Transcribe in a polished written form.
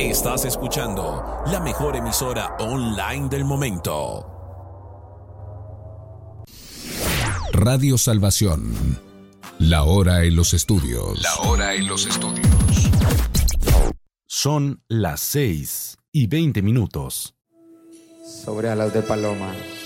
Estás escuchando la mejor emisora online del momento. Radio Salvación. La hora en los estudios. La hora en los estudios. Son las 6:20. Sobre alas de paloma.